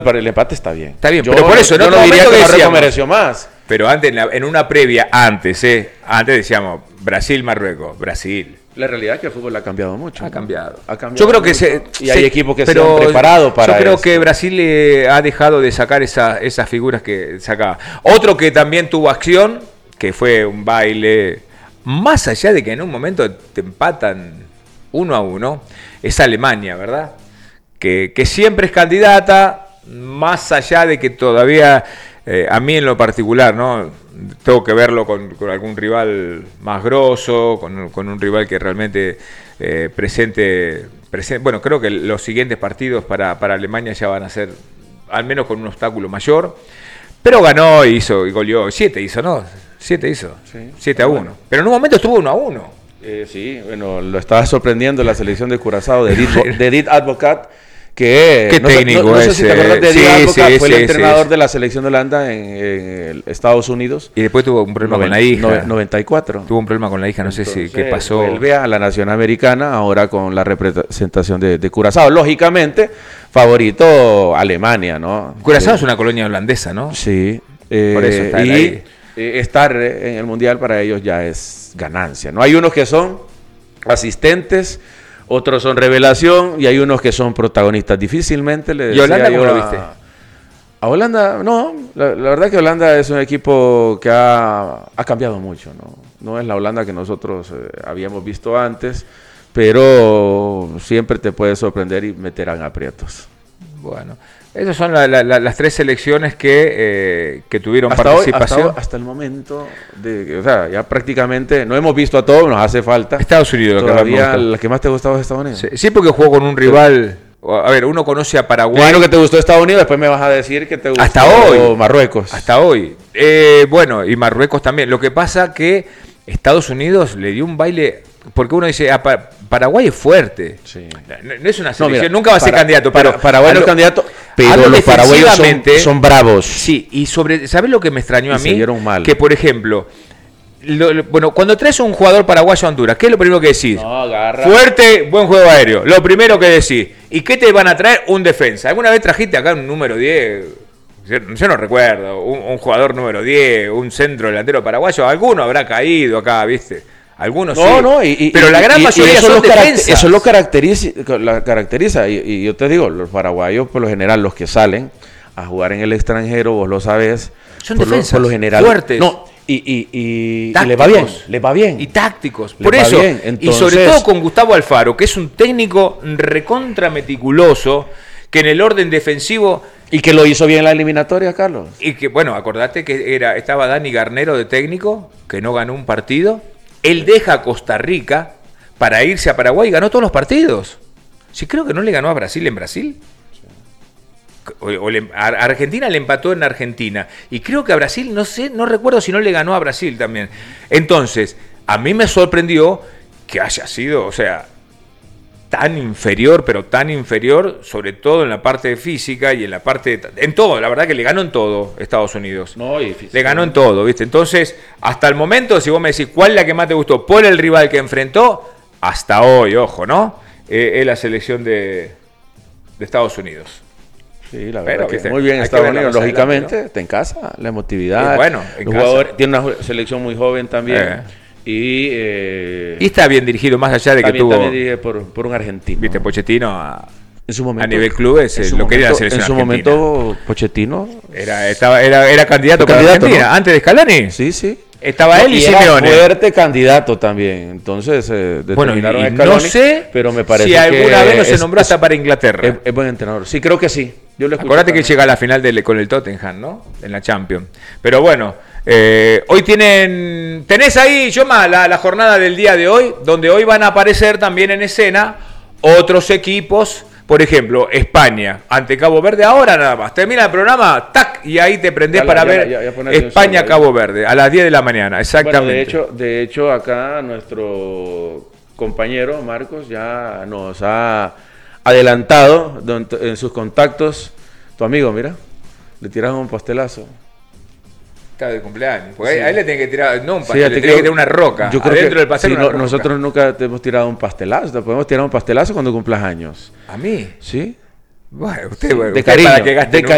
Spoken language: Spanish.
Para el empate está bien. Está bien, pero por eso no diría que Marruecos mereció más. Pero antes, en una previa, antes decíamos Brasil-Marruecos, Brasil. La realidad es que el fútbol ha cambiado mucho. Ha cambiado. Yo creo que hay equipos que se han preparado para eso. Yo creo que Brasil ha dejado de sacar esas figuras que sacaba. Otro que también tuvo acción, que fue un baile, más allá de que en un momento te empatan 1-1, es Alemania, ¿verdad? Que siempre es candidata, más allá de que todavía, a mí en lo particular, ¿no? Tengo que verlo con algún rival más grosso, con un rival que realmente presente. Bueno, creo que los siguientes partidos para Alemania ya van a ser, al menos con un obstáculo mayor, pero ganó y goleó, 7 hizo, ¿no? 7 hizo, sí. 7-1, bueno. Pero en un momento estuvo 1-1. Sí, bueno, lo estaba sorprendiendo la selección de Curazao de Edith Advocat. ¿Qué técnico no ese? sé si te acuerdas de Edith Advocat, fue el entrenador de la selección de Holanda en Estados Unidos. Y después tuvo un problema con la hija. 94. Tuvo un problema con la hija, no sé qué pasó. Vuelve a la nación americana ahora con la representación de Curazao. Lógicamente, favorito Alemania, ¿no? Curazao es una colonia holandesa, ¿no? Sí. Por eso está ahí. Estar en el Mundial para ellos ya es ganancia, ¿no? Hay unos que son asistentes, otros son revelación y hay unos que son protagonistas. Difícilmente le decía. ¿Y Holanda cómo lo viste? A Holanda, no. La verdad que Holanda es un equipo que ha cambiado mucho, ¿no? No es la Holanda que nosotros habíamos visto antes, pero siempre te puede sorprender y meterán aprietos. Bueno, esas son las 3 selecciones que tuvieron participación. Hasta el momento, o sea, ya prácticamente no hemos visto a todos, nos hace falta. Estados Unidos, todavía la que más te gustaba es Estados Unidos. Sí, porque jugó con un rival. A ver, uno conoce a Paraguay. Lo que te gustó Estados Unidos, después me vas a decir que te gustó hasta hoy, Marruecos. Hasta hoy. Bueno, y Marruecos también. Lo que pasa que Estados Unidos le dio un baile. Porque uno dice, Paraguay es fuerte. Sí. No es una selección, nunca va a ser candidato. Pero Paraguay no es candidato, pero los paraguayos son bravos. Sí, y ¿sabes lo que me extrañó a mí? Se dieron mal. Que, por ejemplo, bueno, cuando traes un jugador paraguayo a Honduras, ¿qué es lo primero que decís? No, agarra. Fuerte, buen juego aéreo. Lo primero que decís. ¿Y qué te van a traer? Un defensa. ¿Alguna vez trajiste acá un número 10? Yo no recuerdo. Un jugador número 10, un centro delantero paraguayo. Alguno habrá caído acá, ¿viste? Algunos sí. Pero la gran mayoría son defensas. Eso lo caracteriza. Y yo te digo, los paraguayos, por lo general, los que salen a jugar en el extranjero, vos lo sabés. Son defensas. Por lo general. Fuertes. No, y les va bien. Y tácticos. Por eso. Entonces, y sobre todo con Gustavo Alfaro, que es un técnico recontra meticuloso, que en el orden defensivo. Y que lo hizo bien en la eliminatoria, Carlos. Y que, bueno, acordate que estaba Dani Garnero de técnico, que no ganó un partido. Él deja a Costa Rica para irse a Paraguay y ganó todos los partidos. Sí, creo que no le ganó a Brasil en Brasil. A Argentina le empató en Argentina. Y creo que a Brasil, no recuerdo si no le ganó a Brasil también. Entonces, a mí me sorprendió que haya sido, o sea, tan inferior, pero tan inferior, sobre todo en la parte física y en la parte... En todo, la verdad que le ganó en todo Estados Unidos. Le ganó en todo, ¿viste? Entonces, hasta el momento, si vos me decís cuál es la que más te gustó por el rival que enfrentó, hasta hoy, ojo, ¿no? Es la selección de Estados Unidos. Sí, la verdad que muy bien Estados Unidos, lógicamente, adelante, ¿no? Está en casa, la emotividad. Bueno, el jugador tiene una selección muy joven también. Y está bien dirigido, más allá de que tuvo... También dirige por un argentino. Viste, Pochettino en su momento, a nivel clubes lo quería la selección argentina. En su momento, Pochettino... Era candidato para Argentina, ¿no? Antes de Scaloni. Sí. Estaba él y Simeone. Era fuerte candidato también. Entonces, determinaron a Scaloni, no sé, pero me parece si alguna vez no se nombró hasta para Inglaterra. Es buen entrenador. Sí, creo que sí. Acordate que él llega a la final con el Tottenham, ¿no? En la Champions. Pero bueno, hoy tenés ahí, Yoma, la jornada del día de hoy, donde hoy van a aparecer también en escena otros equipos. Por ejemplo, España ante Cabo Verde, ahora nada más. Termina el programa, ¡tac! Y ahí te prendés para ver España-Cabo Verde, a las 10 de la mañana, exactamente. Bueno, de hecho, acá nuestro compañero Marcos ya nos ha adelantado en sus contactos. Tu amigo, mira, le tiraron un pastelazo. De cumpleaños. Porque sí. A él le tiene que tirar, no un pastel, le tiene que tirar una roca. Yo creo adentro del pastel. Sí, nosotros nunca te hemos tirado un pastelazo. Te podemos tirar un pastelazo cuando cumplas años. ¿A mí? Sí. Bueno, usted, de cariño. Para que gaste